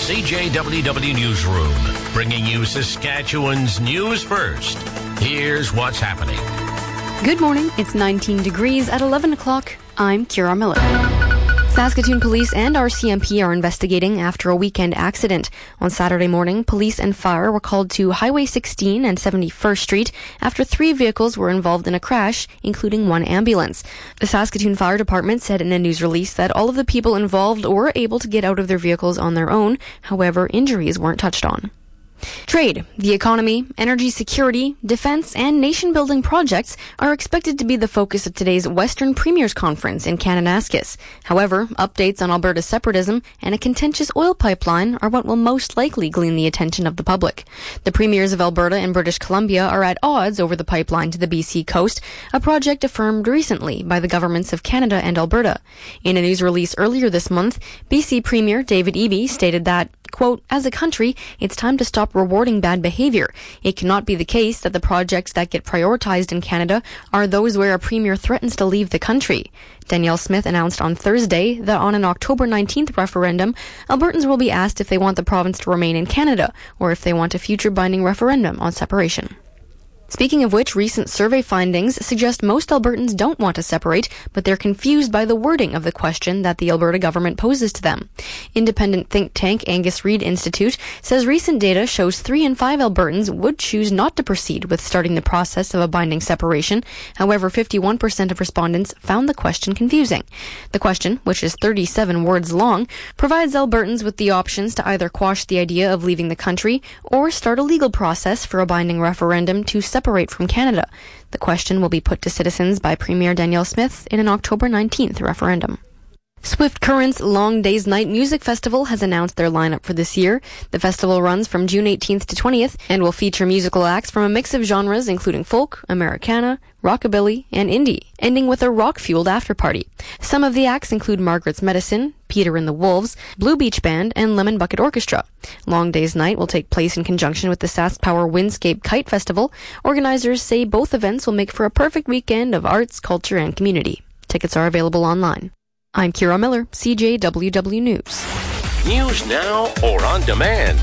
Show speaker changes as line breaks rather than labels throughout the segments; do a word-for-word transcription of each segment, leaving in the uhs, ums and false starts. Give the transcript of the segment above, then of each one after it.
C J W W Newsroom, bringing you Saskatchewan's news first. Here's what's happening.
Good morning. It's nineteen degrees at eleven o'clock. I'm Kira Miller. Saskatoon Police and R C M P are investigating after a weekend accident. On Saturday morning, police and fire were called to Highway sixteen and seventy-first Street after three vehicles were involved in a crash, including one ambulance. The Saskatoon Fire Department said in a news release that all of the people involved were able to get out of their vehicles on their own. However, injuries weren't touched on. Trade, the economy, energy security, defense, and nation-building projects are expected to be the focus of today's Western Premiers Conference in Kananaskis. However, updates on Alberta's separatism and a contentious oil pipeline are what will most likely glean the attention of the public. The premiers of Alberta and British Columbia are at odds over the pipeline to the B C coast, a project affirmed recently by the governments of Canada and Alberta. In a news release earlier this month, B C Premier David Eby stated that, quote, as a country, it's time to stop rewarding bad behavior. It cannot be the case that the projects that get prioritized in Canada are those where a premier threatens to leave the country. Danielle Smith announced on Thursday that on an October nineteenth referendum, Albertans will be asked if they want the province to remain in Canada or if they want a future binding referendum on separation. Speaking of which, recent survey findings suggest most Albertans don't want to separate, but they're confused by the wording of the question that the Alberta government poses to them. Independent think tank Angus Reid Institute says recent data shows three in five Albertans would choose not to proceed with starting the process of a binding separation. However, fifty-one percent of respondents found the question confusing. The question, which is thirty-seven words long, provides Albertans with the options to either quash the idea of leaving the country or start a legal process for a binding referendum to separate from Canada. The question will be put to citizens by Premier Danielle Smith in an October nineteenth referendum. Swift Current's Long Days Night Music Festival has announced their lineup for this year. The festival runs from June eighteenth to twentieth and will feature musical acts from a mix of genres including folk, Americana, rockabilly, and indie, ending with a rock-fueled after-party. Some of the acts include Margaret's Medicine, Peter and the Wolves, Blue Beach Band, and Lemon Bucket Orchestra. Long Days Night will take place in conjunction with the SaskPower Windscape Kite Festival. Organizers say both events will make for a perfect weekend of arts, culture, and community. Tickets are available online. I'm Kira Miller, C J W W News.
News now or on demand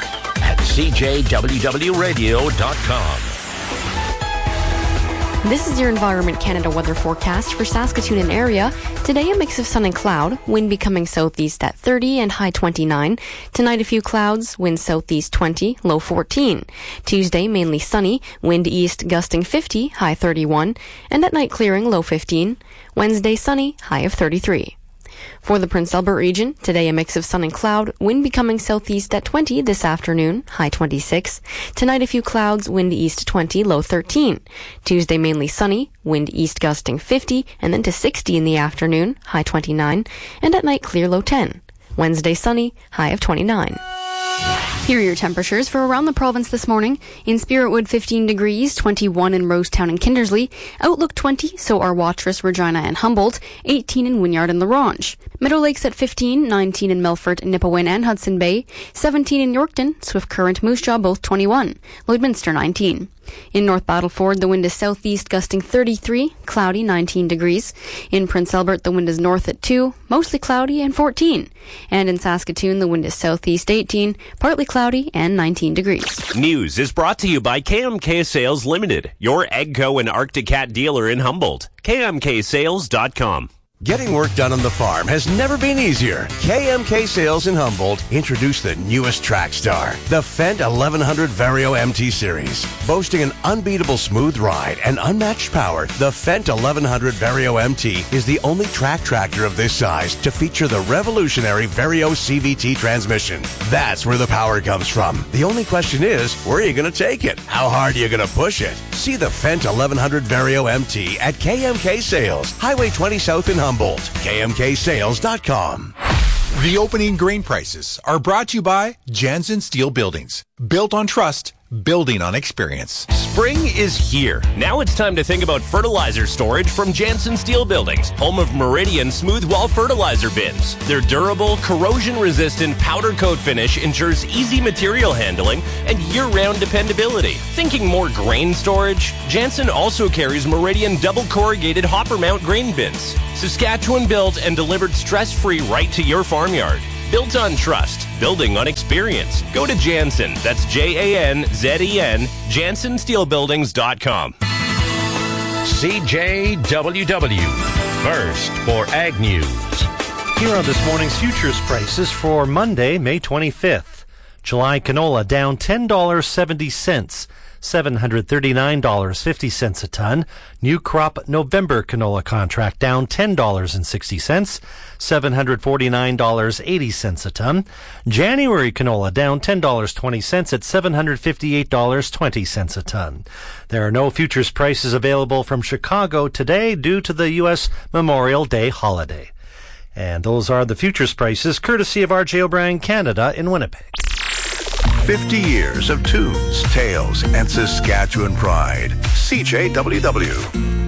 at c j w w radio dot com.
This is your Environment Canada weather forecast for Saskatoon and area. Today, a mix of sun and cloud, wind becoming southeast at thirty and high twenty-nine. Tonight, a few clouds, wind southeast twenty, low fourteen. Tuesday, mainly sunny, wind east gusting fifty, high thirty-one. And at night, clearing, low fifteen. Wednesday, sunny, high of thirty-three. For the Prince Albert region, today a mix of sun and cloud, wind becoming southeast at twenty this afternoon, high twenty-six. Tonight a few clouds, wind east twenty, low thirteen. Tuesday mainly sunny, wind east gusting fifty, and then to sixty in the afternoon, high twenty-nine. And at night clear, low ten. Wednesday sunny, high of twenty-nine. Here are your temperatures for around the province this morning. In Spiritwood, fifteen degrees, twenty-one in Rosetown and Kindersley. Outlook, twenty, so are Watrous, Regina and Humboldt. eighteen in Wynyard and La Ronge. Meadow Lakes at fifteen, nineteen in Melfort, Nipawin and Hudson Bay. seventeen in Yorkton, Swift Current, Moose Jaw, both twenty-one. Lloydminster, nineteen. In North Battleford, the wind is southeast gusting thirty-three, cloudy, nineteen degrees. In Prince Albert, the wind is north at two, mostly cloudy, and fourteen. And in Saskatoon, the wind is southeast eighteen, partly cloudy, and nineteen degrees.
News is brought to you by K M K Sales Limited, your Egco and Arctic Cat dealer in Humboldt. K M K sales dot com.
Getting work done on the farm has never been easier. K M K Sales in Humboldt introduced the newest track star, the Fendt eleven hundred Vario M T Series. Boasting an unbeatable smooth ride and unmatched power, the Fendt eleven hundred Vario M T is the only track tractor of this size to feature the revolutionary Vario C V T transmission. That's where the power comes from. The only question is, where are you going to take it? How hard are you going to push it? See the Fendt eleven hundred Vario M T at K M K Sales, Highway twenty South in Humboldt. K M K sales dot com.
The opening grain prices are brought to you by Jansen Steel Buildings. Built on trust, building on experience.
Spring is here. Now it's time to think about fertilizer storage from Jansen Steel Buildings, home of Meridian Smooth Wall Fertilizer Bins. Their durable, corrosion-resistant powder coat finish ensures easy material handling and year-round dependability. Thinking more grain storage? Jansen also carries Meridian double corrugated hopper mount grain bins. Saskatchewan built and delivered stress-free right to your farmyard. Built on trust, building on experience. Go to Jansen, that's J A N Z E N, jansen steel buildings dot com.
C J W W, first for Ag News.
Here are this morning's futures prices for Monday, May twenty-fifth. July canola down ten dollars and seventy cents, seven hundred thirty-nine dollars and fifty cents a ton. New crop November canola contract down ten dollars and sixty cents, seven hundred forty-nine dollars and eighty cents a ton. January canola down ten dollars and twenty cents at seven hundred fifty-eight dollars and twenty cents a ton. There are no futures prices available from Chicago today due to the U S Memorial Day holiday. And those are the futures prices courtesy of R J O'Brien Canada in Winnipeg.
fifty years of tunes, tales, and Saskatchewan pride. C J W W.